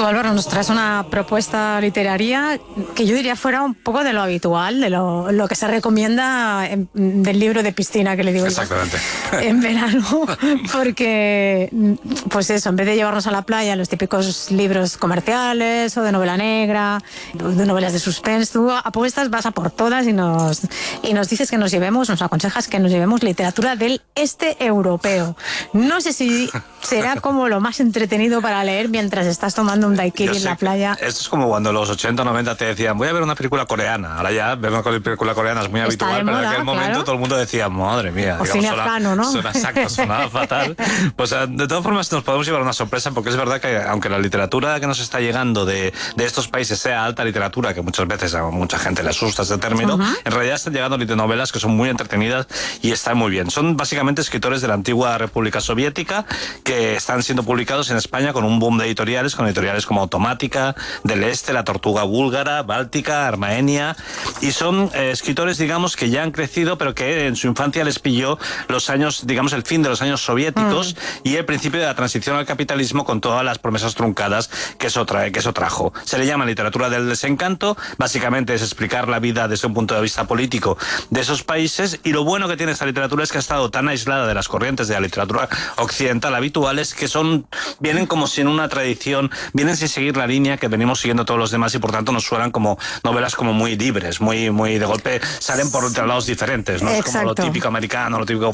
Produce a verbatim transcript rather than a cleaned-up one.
Tú, Álvaro, nos traes una propuesta literaria que yo diría fuera un poco de lo habitual, de lo, lo que se recomienda en, del libro de piscina que le digo Exactamente. yo, en verano, porque, pues eso, en vez de llevarnos a la playa los típicos libros comerciales o de novela negra, de novelas de suspense, tú apuestas, vas a por todas y nos, y nos dices que nos llevemos, nos aconsejas que nos llevemos literatura del este europeo. No sé si será como lo más entretenido para leer mientras estás tomando un daiquiri en la playa. Esto es como cuando en los ochenta o noventa te decían, voy a ver una película coreana. Ahora ya ver una película coreana es muy Está habitual, pero moda, en aquel momento claro. todo el mundo decía, madre mía, O cine afgano, ¿no? Suena exacto, sonaba fatal. Pues de todas formas nos podemos llevar una sorpresa, porque es verdad que aunque la literatura que nos está llegando de, de estos países sea alta literatura, que muchas veces a mucha gente le asusta este término, uh-huh. en realidad están llegando novelas que son muy entretenidas y están muy bien. Son básicamente escritores de la antigua República Soviética que están siendo publicados en España con un boom de editoriales, con editoriales como Automática, Del Este, La Tortuga Búlgara, Báltica, Armaenia, y son eh, escritores, digamos, que ya han crecido, pero que en su infancia les pilló los años, digamos, el fin de los años soviéticos mm. y el principio de la transición al capitalismo con todas las promesas truncadas que eso, trae, que eso trajo. Se le llama literatura del desencanto, básicamente es explicar la vida desde un punto de vista político de esos países, y lo bueno que tiene esta literatura es que ha estado tan aislada de las corrientes de la literatura occidental habituales, que son, vienen como sin una tradición, vienen sin seguir la línea que venimos siguiendo todos los demás, y por tanto nos suenan como novelas como muy libres, muy, muy de golpe, salen por otros lados diferentes, no es como lo típico americano, lo típico